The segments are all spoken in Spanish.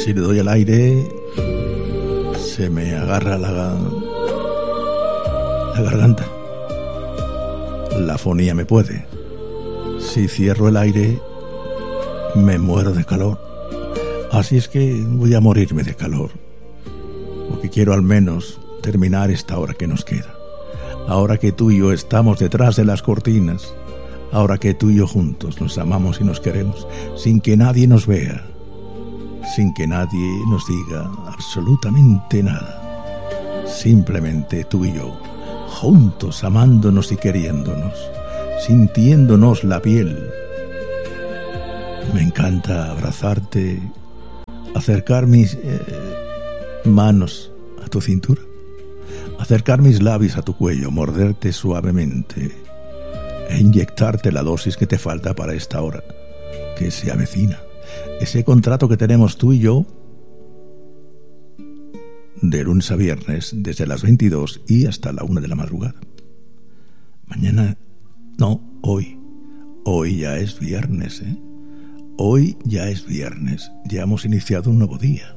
Si le doy al aire, se me agarra la garganta. La afonía me puede. Si cierro el aire, me muero de calor. Así es que voy a morirme de calor, porque quiero al menos terminar esta hora que nos queda. Ahora que tú y yo estamos detrás de las cortinas, ahora que tú y yo juntos nos amamos y nos queremos, sin que nadie nos vea, sin que nadie nos diga absolutamente nada, simplemente tú y yo, juntos amándonos y queriéndonos, sintiéndonos la piel. Me encanta abrazarte, acercar mis manos a tu cintura, acercar mis labios a tu cuello, morderte suavemente e inyectarte la dosis que te falta para esta hora que se avecina. Ese contrato que tenemos tú y yo de lunes a viernes desde las 22 y hasta la 1 de la madrugada. Mañana, no, hoy ya es viernes, ¿eh? Hoy ya es viernes, ya hemos iniciado un nuevo día.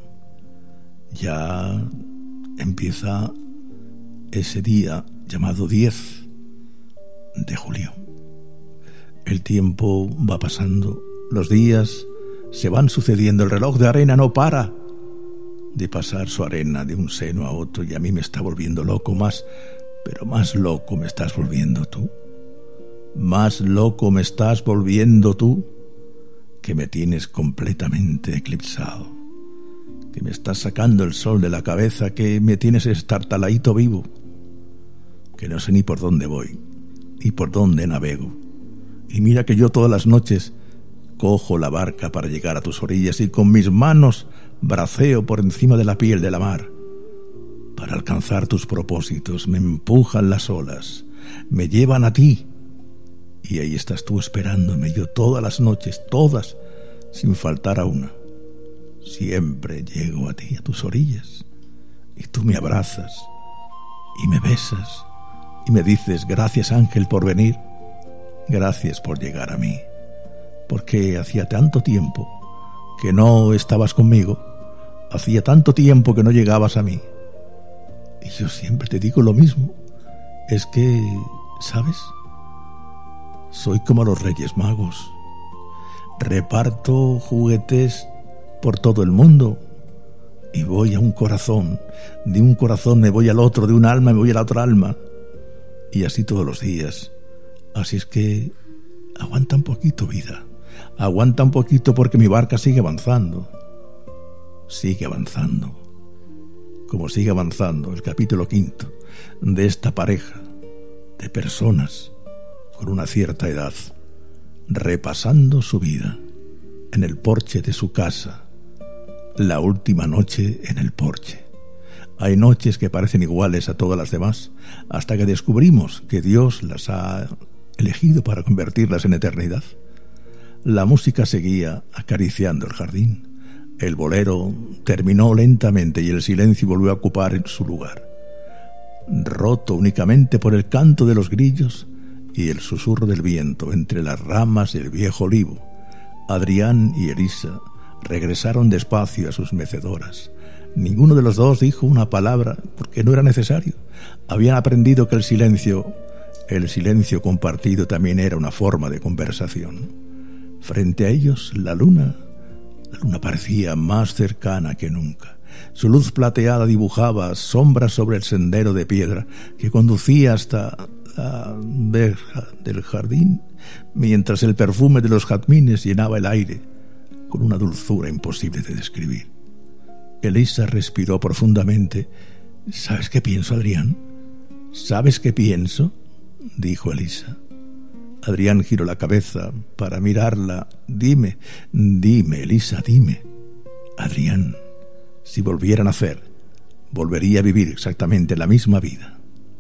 Ya empieza ese día llamado 10 de julio. El tiempo va pasando, los días se van sucediendo, el reloj de arena no para de pasar su arena de un seno a otro y a mí me está volviendo loco más, pero más loco me estás volviendo tú. Más loco me estás volviendo tú, que me tienes completamente eclipsado, que me estás sacando el sol de la cabeza, que me tienes estartaladito vivo, que no sé ni por dónde voy, ni por dónde navego. Y mira que yo todas las noches cojo la barca para llegar a tus orillas y con mis manos braceo por encima de la piel de la mar para alcanzar tus propósitos. Me empujan las olas, me llevan a ti. Y ahí estás tú esperándome, yo todas las noches, todas, sin faltar a una. Siempre llego a ti, a tus orillas, y tú me abrazas, y me besas, y me dices, gracias ángel por venir, gracias por llegar a mí, porque hacía tanto tiempo que no estabas conmigo, hacía tanto tiempo que no llegabas a mí. Y yo siempre te digo lo mismo, es que, ¿sabes? Soy como los Reyes Magos. Reparto juguetes por todo el mundo y voy a un corazón. De un corazón me voy al otro, de un alma me voy a la otra alma. Y así todos los días. Así es que aguanta un poquito, vida. Aguanta un poquito porque mi barca sigue avanzando. Sigue avanzando. Como sigue avanzando el capítulo 5 de esta pareja de personas con una cierta edad, repasando su vida en el porche de su casa, la última noche en el porche. Hay noches que parecen iguales a todas las demás, hasta que descubrimos que Dios las ha elegido para convertirlas en eternidad. La música seguía acariciando el jardín. El bolero terminó lentamente y el silencio volvió a ocupar su lugar, roto únicamente por el canto de los grillos y el susurro del viento entre las ramas del viejo olivo. Adrián y Elisa regresaron despacio a sus mecedoras. Ninguno de los dos dijo una palabra porque no era necesario. Habían aprendido que el silencio compartido también era una forma de conversación. Frente a ellos, la luna parecía más cercana que nunca. Su luz plateada dibujaba sombras sobre el sendero de piedra que conducía hasta la verja del jardín, mientras el perfume de los jazmines llenaba el aire con una dulzura imposible de describir. Elisa respiró profundamente. ¿Sabes qué pienso, Adrián? ¿Sabes qué pienso?, dijo Elisa. Adrián giró la cabeza para mirarla. Dime, Elisa, dime. Adrián, si volviera a nacer, volvería a vivir exactamente la misma vida.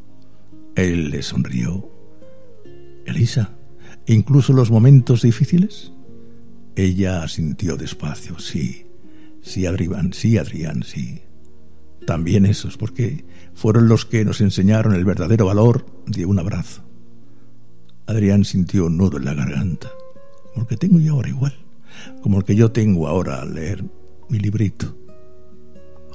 Él le sonrió. Elisa, ¿incluso los momentos difíciles? Ella asintió despacio. Sí, Adrián, sí. También esos, porque fueron los que nos enseñaron el verdadero valor de un abrazo. Adrián sintió un nudo en la garganta, como el que tengo yo ahora igual, como el que yo tengo ahora al leer mi librito.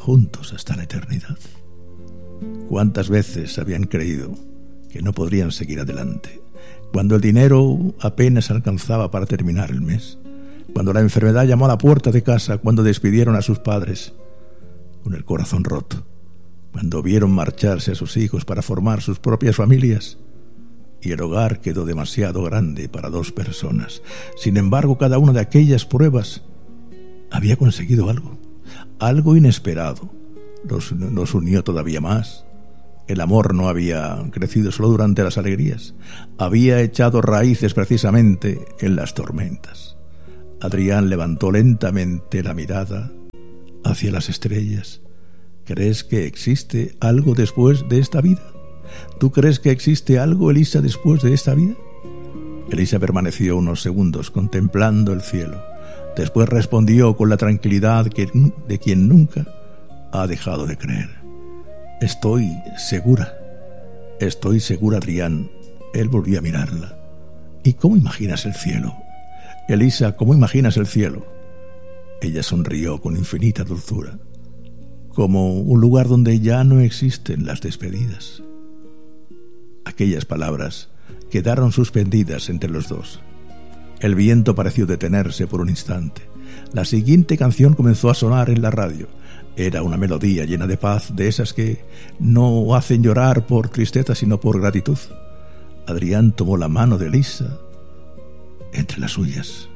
juntos hasta la eternidad. ¿Cuántas veces habían creído que no podrían seguir adelante? Cuando el dinero apenas alcanzaba para terminar el mes, cuando la enfermedad llamó a la puerta de casa, cuando despidieron a sus padres con el corazón roto, cuando vieron marcharse a sus hijos para formar sus propias familias y el hogar quedó demasiado grande para 2 personas. Sin embargo, cada una de aquellas pruebas había conseguido algo inesperado. Los unió todavía más. El amor no había crecido solo durante las alegrías, había echado raíces precisamente en las tormentas. Adrián levantó lentamente la mirada hacia las estrellas. ¿Crees que existe algo después de esta vida? ¿Tú crees que existe algo, Elisa, después de esta vida? Elisa permaneció unos segundos contemplando el cielo. Después respondió con la tranquilidad de quien nunca ha dejado de creer. Estoy segura, Adrián. Él volvió a mirarla. ¿Y cómo imaginas el cielo? Elisa, ¿cómo imaginas el cielo? Ella sonrió con infinita dulzura, como un lugar donde ya no existen las despedidas. Aquellas palabras quedaron suspendidas entre los dos. El viento pareció detenerse por un instante. La siguiente canción comenzó a sonar en la radio. Era una melodía llena de paz, de esas que no hacen llorar por tristeza, sino por gratitud. Adrián tomó la mano de Elisa entre las suyas.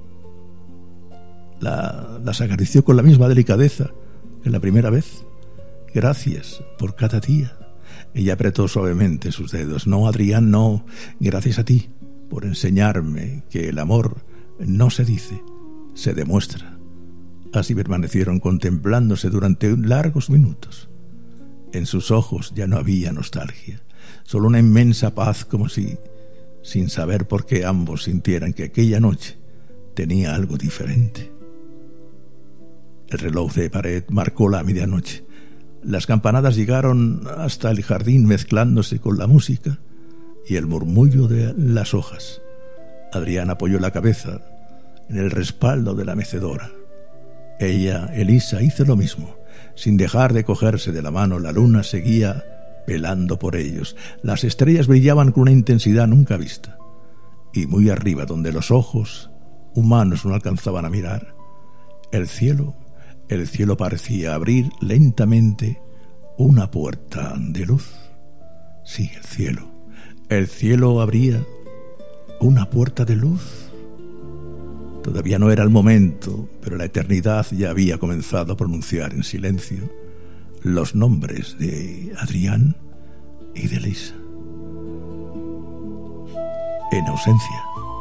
Las acarició con la misma delicadeza que la primera vez. Gracias por cada día. Ella apretó suavemente sus dedos. No, Adrián, no. Gracias a ti por enseñarme que el amor no se dice, se demuestra. Así permanecieron contemplándose durante largos minutos. En sus ojos ya no había nostalgia, solo una inmensa paz, como si, sin saber por qué, ambos sintieran que aquella noche tenía algo diferente. El reloj de pared marcó la medianoche. Las campanadas llegaron hasta el jardín mezclándose con la música y el murmullo de las hojas. Adrián apoyó la cabeza en el respaldo de la mecedora. Ella, Elisa, hizo lo mismo. Sin dejar de cogerse de la mano, la luna seguía velando por ellos. Las estrellas brillaban con una intensidad nunca vista. Y muy arriba, donde los ojos humanos no alcanzaban a mirar, el cielo parecía abrir lentamente una puerta de luz. Sí, el cielo abría una puerta de luz. Todavía no era el momento, pero la eternidad ya había comenzado a pronunciar en silencio los nombres de Adrián y de Elisa. En ausencia